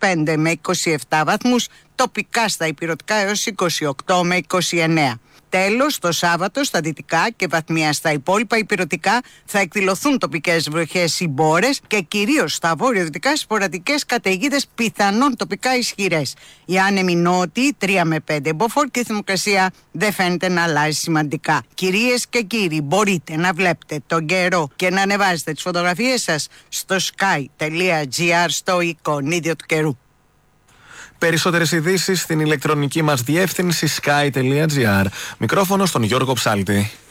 25 με 27 βαθμούς, τοπικά στα ηπειρωτικά έως 28 με 29. Τέλος, το Σάββατο στα δυτικά και βαθμία στα υπόλοιπα ηπειρωτικά θα εκδηλωθούν τοπικές βροχές ή μπόρες και κυρίως στα βόρειο-δυτικά σποραδικές καταιγίδες, πιθανόν τοπικά ισχυρές. Οι άνεμοι νότιοι 3 με 5 μποφόρ και η θερμοκρασία δεν φαίνεται να αλλάζει σημαντικά. Κυρίες και κύριοι, μπορείτε να βλέπετε τον καιρό και να ανεβάζετε τις φωτογραφίες σας στο sky.gr, στο εικονίδιο του καιρού. Περισσότερες ειδήσεις στην ηλεκτρονική μας διεύθυνση sky.gr. Μικρόφωνο στον Γιώργο Ψάλτη.